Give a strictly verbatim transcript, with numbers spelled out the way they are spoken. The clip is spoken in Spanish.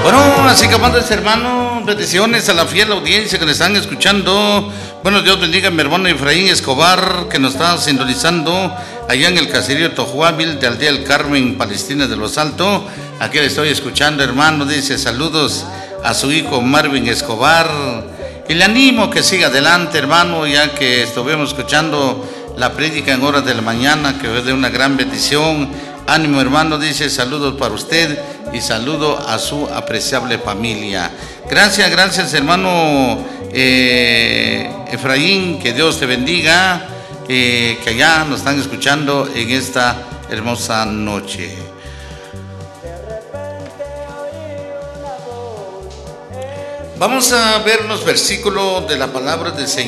Bueno, así que amantes hermanos, bendiciones a la fiel audiencia que le están escuchando. Bueno, Dios bendiga a mi hermano Efraín Escobar, que nos está sintonizando allá en el caserío Tojuávil de Aldea del Carmen, Palestina de los Altos. Aquí le estoy escuchando, hermano. Dice saludos a su hijo Marvin Escobar. Y le animo que siga adelante, hermano, ya que estuvimos escuchando la prédica en horas de la mañana, que fue de una gran bendición. Ánimo, hermano, dice saludos para usted y saludo a su apreciable familia. Gracias, gracias, hermano eh, Efraín, que Dios te bendiga, eh, que allá nos están escuchando en esta hermosa noche. Vamos a ver los versículos de la palabra del Señor.